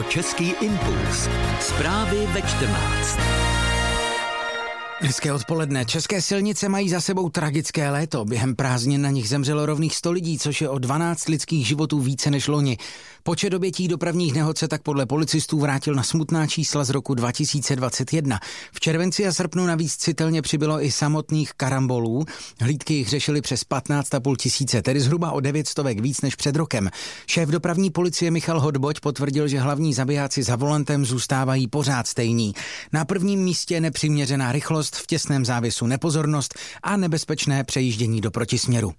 Český impuls. Zprávy ve 14. Hezké odpoledne. České silnice mají za sebou tragické léto. Během prázdnin na nich zemřelo rovných 100 lidí, což je o 12 lidských životů více než loni. Počet obětí dopravních nehod se tak podle policistů vrátil na smutná čísla z roku 2021. V červenci a srpnu navíc citelně přibylo i samotných karambolů. Hlídky jich řešili přes 15,5 tisíce, tedy zhruba o 900 víc než před rokem. Šéf dopravní policie Michal Hodboť potvrdil, že hlavní zabijáci za volantem zůstávají pořád stejní. Na prvním místě nepřiměřená rychlost, v těsném závěsu nepozornost a nebezpečné přejíždění do protisměru.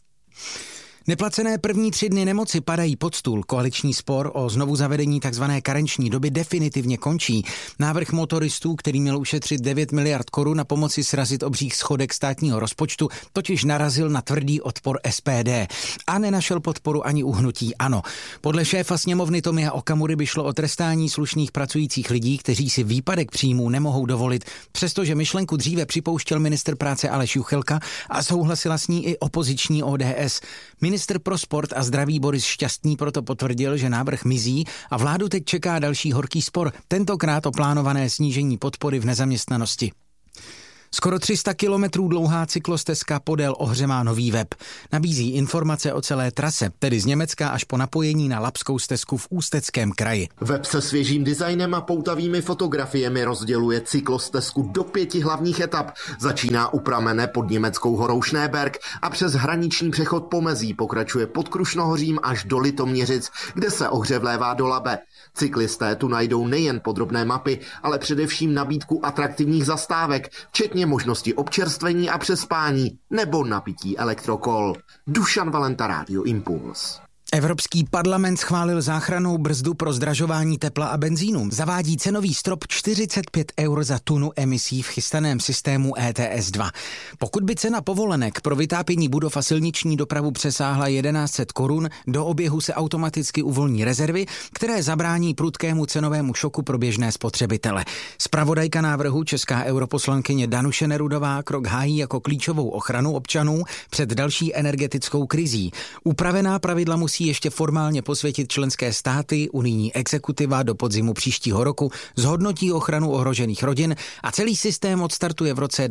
Neplacené první 3 dny nemoci padají pod stůl. Koaliční spor o znovu zavedení tzv. Karenční doby definitivně končí. Návrh motoristů, který měl ušetřit 9 miliard korun na pomoci srazit obřích schodek státního rozpočtu, totiž narazil na tvrdý odpor SPD a nenašel podporu ani u hnutí ANO. Podle šéfa sněmovny Tomia Okamury by šlo o trestání slušných pracujících lidí, kteří si výpadek příjmů nemohou dovolit, přestože myšlenku dříve připouštěl ministr práce Aleš Juchelka a souhlasila s ní i opoziční ODS. Ministr pro sport a zdraví Boris Šťastný proto potvrdil, že návrh mizí a vládu teď čeká další horký spor, tentokrát o plánované snížení podpory v nezaměstnanosti. Skoro 300 kilometrů dlouhá cyklostezka podél Ohře má nový web. Nabízí informace o celé trase, tedy z Německa až po napojení na Labskou stezku v Ústeckém kraji. Web se svěžím designem a poutavými fotografiemi rozděluje cyklostezku do 5 hlavních etap. Začíná u pramene pod německou horou Schneeberg a přes hraniční přechod Pomezí pokračuje pod Krušnohořím až do Litoměřic, kde se Ohře vlévá do Labe. Cyklisté tu najdou nejen podrobné mapy, ale především nabídku atraktivních zastávek, včetně možnosti občerstvení a přespání nebo napití elektrokol. Dušan Valenta, Rádio Impuls. Evropský parlament schválil záchrannou brzdu pro zdražování tepla a benzínu. Zavádí cenový strop 45 € za tunu emisí v chystaném systému ETS 2. Pokud by cena povolenek pro vytápění budov a silniční dopravu přesáhla 1100 korun, do oběhu se automaticky uvolní rezervy, které zabrání prudkému cenovému šoku pro běžné spotřebitele. Zpravodajka návrhu, česká europoslankyně Danuše Nerudová, krok hájí jako klíčovou ochranu občanů před další energetickou krizí. Upravená pravidla musí ještě formálně posvětit členské státy, unijní exekutiva do podzimu příštího roku, zhodnotí ochranu ohrožených rodin a celý systém odstartuje v roce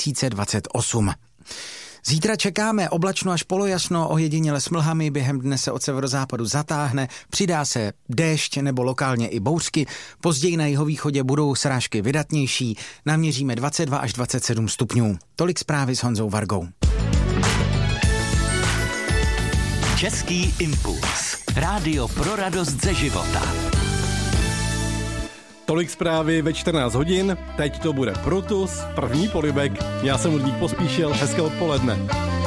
2028. Zítra čekáme oblačno až polojasno, ojediněle s mlhami, během dne se od severozápadu zatáhne, přidá se déšť nebo lokálně i bouřky, později na jihovýchodě budou srážky vydatnější, naměříme 22 až 27 stupňů. Tolik zprávy s Honzou Vargou. Český impuls. Rádio pro radost ze života. Tolik zprávy ve 14 hodin, teď to bude Brutus, první polibek. Já jsem Ludvík Pospíšil, hezké odpoledne.